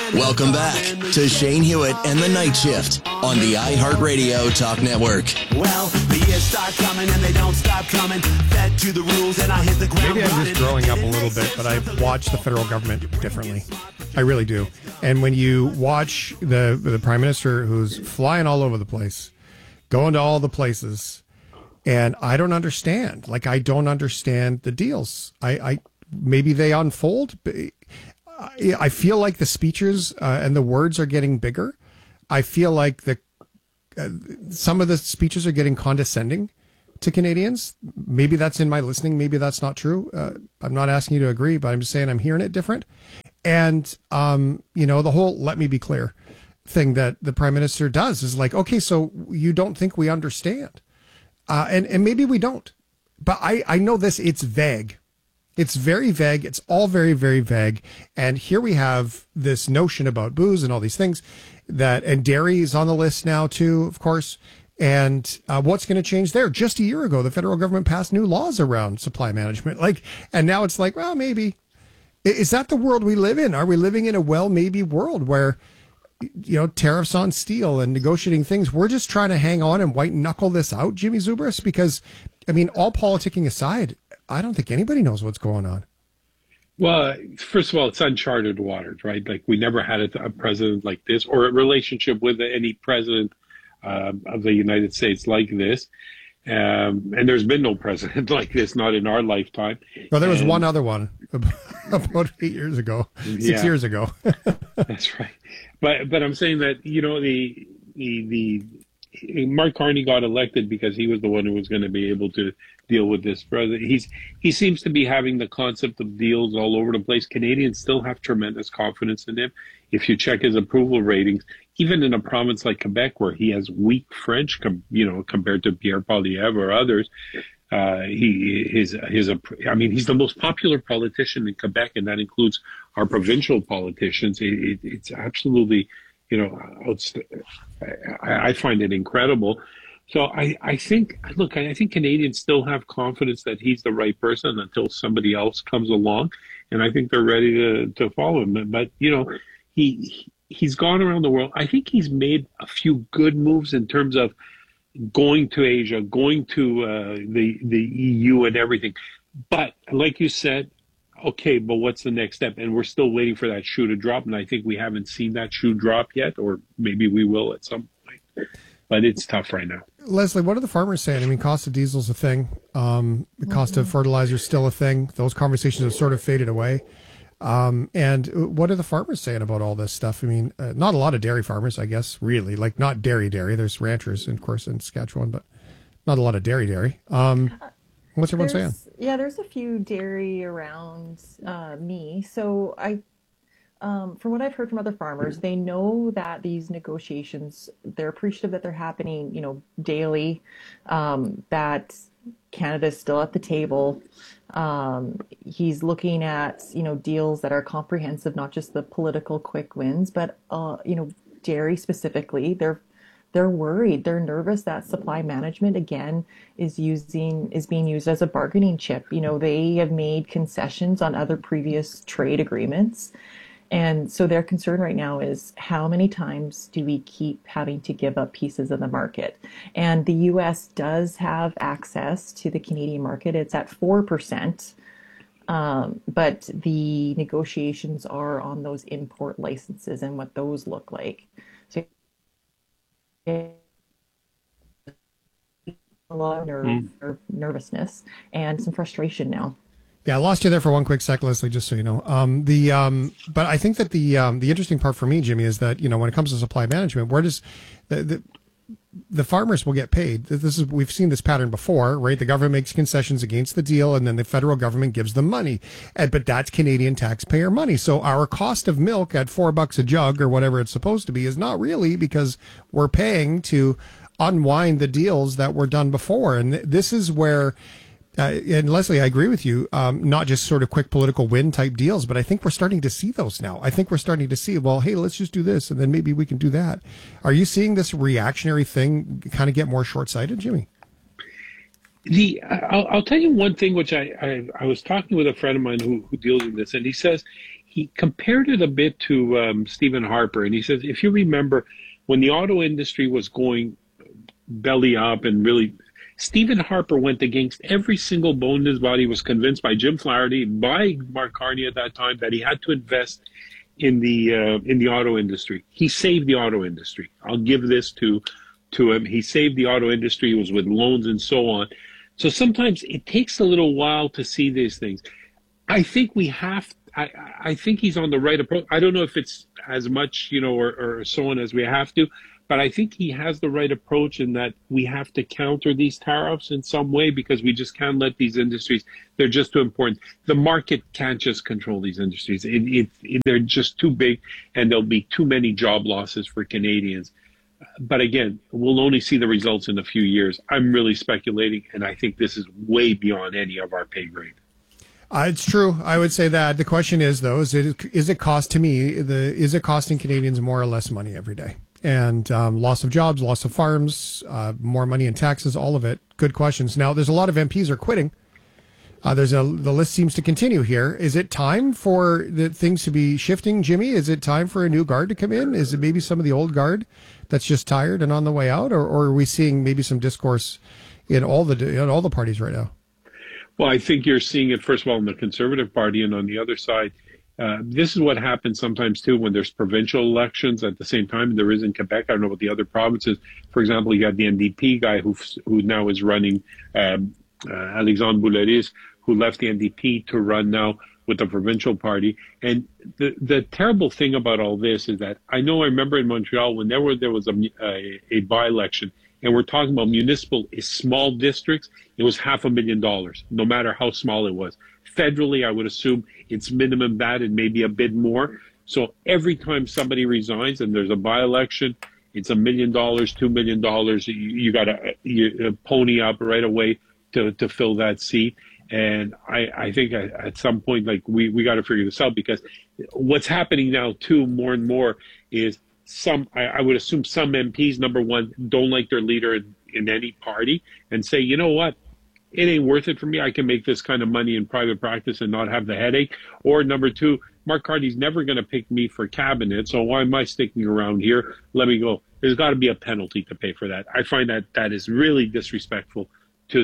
Welcome back to Shane Hewitt and the Night Shift on the iHeartRadio Talk Network. Well, the years start coming and they don't stop coming. Fed to the rules and I hit the ground. Maybe I'm just growing up a little bit, but I watch the federal government differently. I really do. And when you watch the prime minister who's flying all over the place, going to all the places, and I don't understand. Like, I don't understand the deals. I maybe they unfold. I feel like the speeches and the words are getting bigger. I feel like some of the speeches are getting condescending to Canadians. Maybe that's in my listening. Maybe that's not true. I'm not asking you to agree, but I'm just saying I'm hearing it different. And, the whole let me be clear thing that the prime minister does is like, okay, so you don't think we understand. And maybe we don't. But I know this, it's vague. It's very vague. It's all very, very vague. And here we have this notion about booze and all these things and dairy is on the list now too, of course. And what's going to change there? Just a year ago, the federal government passed new laws around supply management. And now it's like, well, maybe. Is that the world we live in? Are we living in a maybe world where, tariffs on steel and negotiating things, we're just trying to hang on and white knuckle this out, Jimmy Zubris? Because, all politicking aside, I don't think anybody knows what's going on. Well, first of all, it's uncharted waters, right? Like, we never had a president like this or a relationship with any president of the United States like this. And there's been no president like this, not in our lifetime. Well, there was one other one about 8 years ago, 6 years ago. That's right. But I'm saying that, the Mark Carney got elected because he was the one who was going to be able to deal with this president. He seems to be having the concept of deals all over the place. Canadians still have tremendous confidence in him. If you check his approval ratings, even in a province like Quebec, where he has weak French, compared to Pierre Poilievre or others, he's the most popular politician in Quebec, and that includes our provincial politicians. It's absolutely, I find it incredible. So I think Canadians still have confidence that he's the right person until somebody else comes along, and I think they're ready to follow him. But he's gone around the world. I think he's made a few good moves in terms of going to Asia, going to the EU and everything. But like you said, okay, but what's the next step? And we're still waiting for that shoe to drop, and I think we haven't seen that shoe drop yet, or maybe we will at some point. But it's tough right now. Leslie, what are the farmers saying? Cost of diesel is a thing. The cost of fertilizer is still a thing. Those conversations have sort of faded away. And what are the farmers saying about all this stuff? Not a lot of dairy farmers, I guess, really. Like, not dairy. There's ranchers, of course, in Saskatchewan, but not a lot of dairy. What's everyone saying? Yeah, there's a few dairy around me. So from what I've heard from other farmers, they know that these negotiations, they're appreciative that they're happening, daily, that Canada's still at the table. He's looking at, deals that are comprehensive, not just the political quick wins, but, dairy specifically. They're worried. They're nervous that supply management, again, is being used as a bargaining chip. They have made concessions on other previous trade agreements. And so their concern right now is, how many times do we keep having to give up pieces of the market? And the U.S. does have access to the Canadian market. It's at 4%. But the negotiations are on those import licenses and what those look like. So a lot of nervousness and some frustration now. Yeah, I lost you there for one quick sec, Leslie, just so you know. But I think that the interesting part for me, Jimmy, is that, when it comes to supply management, where does the farmers will get paid? We've seen this pattern before, right? The government makes concessions against the deal, and then the federal government gives them money. But that's Canadian taxpayer money. So our cost of milk at $4 a jug or whatever it's supposed to be is not really, because we're paying to unwind the deals that were done before. And this is where... and Leslie, I agree with you, not just sort of quick political win type deals, but I think we're starting to see those now. I think we're starting to see, well, hey, let's just do this, and then maybe we can do that. Are you seeing this reactionary thing kind of get more short-sighted, Jimmy? I'll tell you one thing, which I was talking with a friend of mine who deals in this, and he says he compared it a bit to Stephen Harper. And he says, if you remember, when the auto industry was going belly up and really, Stephen Harper went against every single bone in his body, was convinced by Jim Flaherty, by Mark Carney at that time, that he had to invest in the auto industry. He saved the auto industry. I'll give this to him. He saved the auto industry. It was with loans and so on. So sometimes it takes a little while to see these things. I think I think he's on the right approach. I don't know if it's as much, or so on as we have to, but I think he has the right approach in that we have to counter these tariffs in some way, because we just can't let these industries, they're just too important. The market can't just control these industries. They're just too big, and there'll be too many job losses for Canadians. But again, we'll only see the results in a few years. I'm really speculating, and I think this is way beyond any of our pay grade. It's true. I would say that. The question is, though, is it costing Canadians more or less money every day? And loss of jobs, loss of farms, more money in taxes, all of it. Good questions. Now, there's a lot of MPs are quitting. The list seems to continue here. Is it time for the things to be shifting, Jimmy? Is it time for a new guard to come in? Is it maybe some of the old guard that's just tired and on the way out? Or are we seeing maybe some discourse in all the parties right now? Well, I think you're seeing it, first of all, in the Conservative Party, and on the other side, this is what happens sometimes, too, when there's provincial elections at the same time. There is in Quebec. I don't know what the other provinces. For example, you got the NDP guy who now is running, Alexandre Boulay-Risle, who left the NDP to run now with the provincial party. And the terrible thing about all this is that I remember in Montreal when there was a by-election, and we're talking about municipal small districts, it was $500,000, no matter how small it was. Federally, I would assume it's minimum that and maybe a bit more. So every time somebody resigns and there's a by-election, it's $1 million, $2 million. You got to pony up right away to fill that seat. And I think at some point, like we got to figure this out, because what's happening now too, more and more, is I would assume some MPs, number one, don't like their leader in any party and say, you know what, it ain't worth it for me. I can make this kind of money in private practice and not have the headache. Or number two, Mark Carney's never going to pick me for cabinet, so why am I sticking around here? Let me go. There's got to be a penalty to pay for that. I find that is really disrespectful to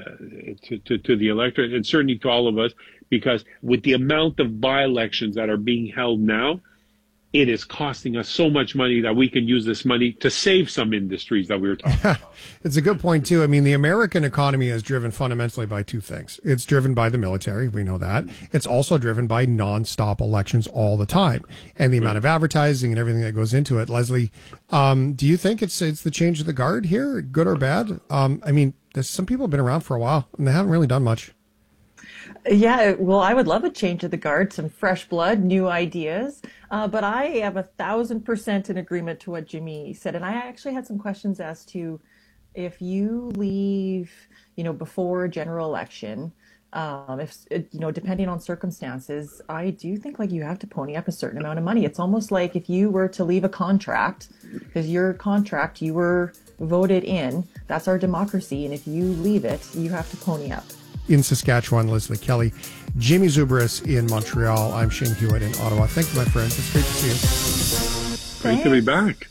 the electorate, and certainly to all of us, because with the amount of by-elections that are being held now, it is costing us so much money that we can use this money to save some industries that we were talking about. It's a good point, too. I mean, the American economy is driven fundamentally by two things. It's driven by the military. We know that. It's also driven by nonstop elections all the time, and the amount of advertising and everything that goes into it. Leslie, do you think it's the change of the guard here, good or bad? I mean, some people have been around for a while, and they haven't really done much. Yeah, well, I would love a change of the guard, some fresh blood, new ideas. But I am 1,000% in agreement to what Jimmy said. And I actually had some questions as to if you leave, before a general election, depending on circumstances, I do think you have to pony up a certain amount of money. It's almost like if you were to leave a contract, because your contract, you were voted in, that's our democracy. And if you leave it, you have to pony up. In Saskatchewan, Leslie Kelly, Jimmy Zubris in Montreal. I'm Shane Hewitt in Ottawa. Thank you, my friends. It's great to see you. Great to be back.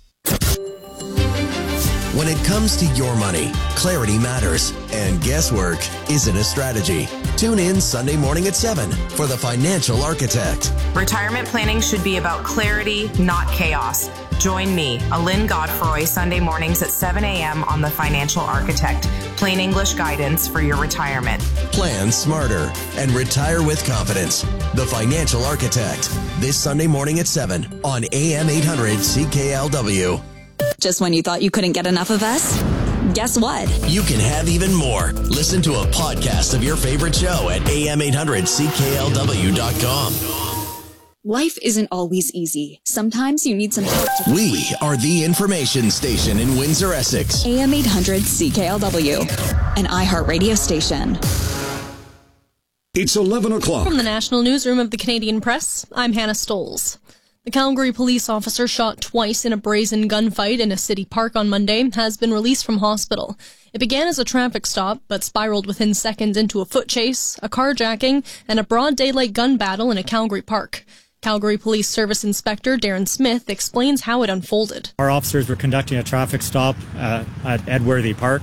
When it comes to your money, clarity matters, and guesswork isn't a strategy. Tune in Sunday morning at 7 for The Financial Architect. Retirement planning should be about clarity, not chaos. Join me, Alin Godfroy, Sunday mornings at 7 a.m. on The Financial Architect. Plain English guidance for your retirement. Plan smarter and retire with confidence. The Financial Architect. This Sunday morning at 7 on AM 800 CKLW. Just when you thought you couldn't get enough of us? Guess what? You can have even more. Listen to a podcast of your favorite show at am800CKLW.com. Life isn't always easy. Sometimes you need some help. We are the information station in Windsor, Essex. AM 800 CKLW, an iHeart radio station. It's 11 o'clock. From the National Newsroom of the Canadian Press, I'm Hannah Stoles. A Calgary police officer shot twice in a brazen gunfight in a city park on Monday has been released from hospital. It began as a traffic stop, but spiraled within seconds into a foot chase, a carjacking, and a broad daylight gun battle in a Calgary park. Calgary Police Service Inspector Darren Smith explains how it unfolded. Our officers were conducting a traffic stop at Edworthy Park.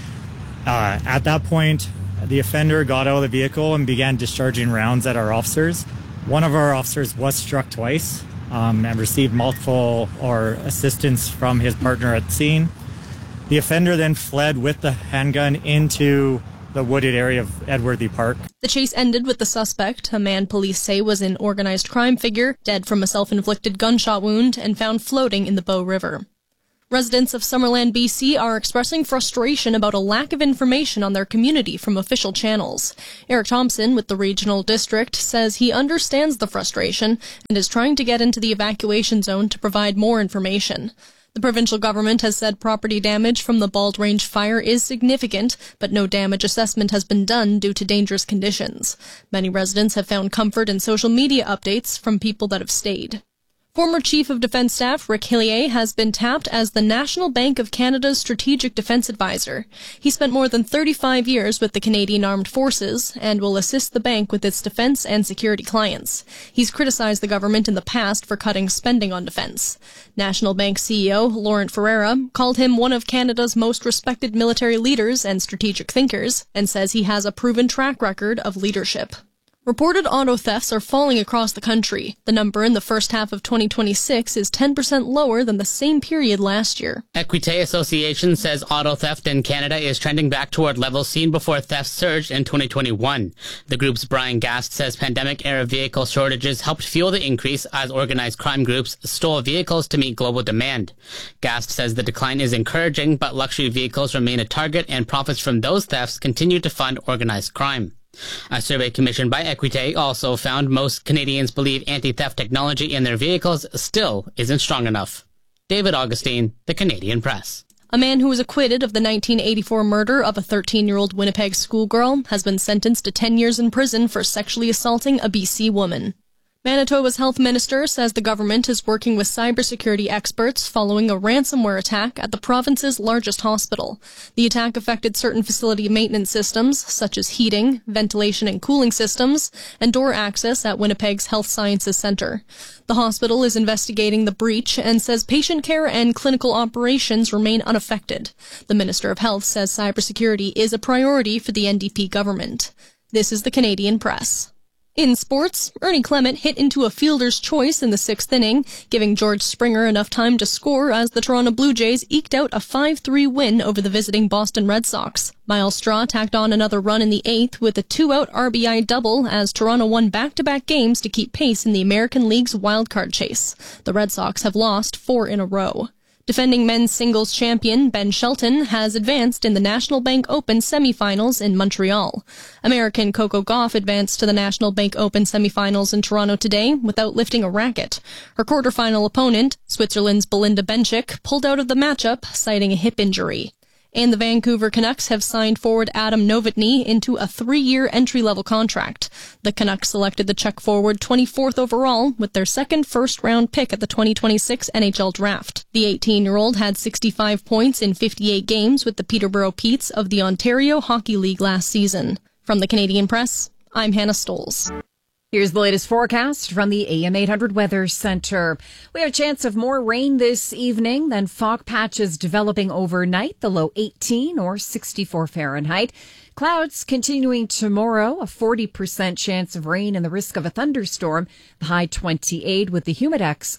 At that point, the offender got out of the vehicle and began discharging rounds at our officers. One of our officers was struck twice and received multiple assistance from his partner at the scene. The offender then fled with the handgun into the wooded area of Edworthy Park. The chase ended with the suspect, a man police say was an organized crime figure, dead from a self-inflicted gunshot wound and found floating in the Bow River. Residents of Summerland, BC are expressing frustration about a lack of information on their community from official channels. Eric Thompson with the Regional District says he understands the frustration and is trying to get into the evacuation zone to provide more information. The provincial government has said property damage from the Bald Range fire is significant, but no damage assessment has been done due to dangerous conditions. Many residents have found comfort in social media updates from people that have stayed. Former Chief of Defence Staff Rick Hillier has been tapped as the National Bank of Canada's Strategic Defence Advisor. He spent more than 35 years with the Canadian Armed Forces and will assist the bank with its defence and security clients. He's criticised the government in the past for cutting spending on defence. National Bank CEO Laurent Ferreira called him one of Canada's most respected military leaders and strategic thinkers and says he has a proven track record of leadership. Reported auto thefts are falling across the country. The number in the first half of 2026 is 10% lower than the same period last year. Equité Association says auto theft in Canada is trending back toward levels seen before theft surged in 2021. The group's Brian Gast says pandemic-era vehicle shortages helped fuel the increase as organized crime groups stole vehicles to meet global demand. Gast says the decline is encouraging, but luxury vehicles remain a target and profits from those thefts continue to fund organized crime. A survey commissioned by Equité also found most Canadians believe anti-theft technology in their vehicles still isn't strong enough. David Augustine, The Canadian Press. A man who was acquitted of the 1984 murder of a 13-year-old Winnipeg schoolgirl has been sentenced to 10 years in prison for sexually assaulting a BC woman. Manitoba's health minister says the government is working with cybersecurity experts following a ransomware attack at the province's largest hospital. The attack affected certain facility maintenance systems, such as heating, ventilation and cooling systems, and door access at Winnipeg's Health Sciences Centre. The hospital is investigating the breach and says patient care and clinical operations remain unaffected. The Minister of Health says cybersecurity is a priority for the NDP government. This is the Canadian Press. In sports, Ernie Clement hit into a fielder's choice in the sixth inning, giving George Springer enough time to score as the Toronto Blue Jays eked out a 5-3 win over the visiting Boston Red Sox. Miles Straw tacked on another run in the eighth with a 2-out RBI double as Toronto won back-to-back games to keep pace in the American League's wildcard chase. The Red Sox have lost 4 in a row. Defending men's singles champion Ben Shelton has advanced in the National Bank Open semifinals in Montreal. American Coco Gauff advanced to the National Bank Open semifinals in Toronto today without lifting a racket. Her quarterfinal opponent, Switzerland's Belinda Bencic, pulled out of the matchup, citing a hip injury. And the Vancouver Canucks have signed forward Adam Novotny into a 3-year entry-level contract. The Canucks selected the Czech forward 24th overall with their second first-round pick at the 2026 NHL Draft. The 18-year-old had 65 points in 58 games with the Peterborough Petes of the Ontario Hockey League last season. From the Canadian Press, I'm Hannah Stoles. Here's the latest forecast from the AM 800 Weather Center. We have a chance of more rain this evening, then fog patches developing overnight, the low 18 or 64 Fahrenheit. Clouds continuing tomorrow, a 40% chance of rain and the risk of a thunderstorm, the high 28 with the humidex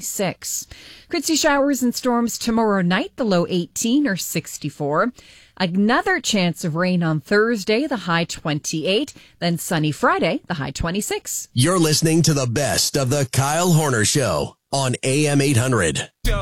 36. Could see showers and storms tomorrow night, the low 18 or 64. Another chance of rain on Thursday, the high 28. Then sunny Friday, the high 26. You're listening to the best of the Kyle Horner Show on AM 800.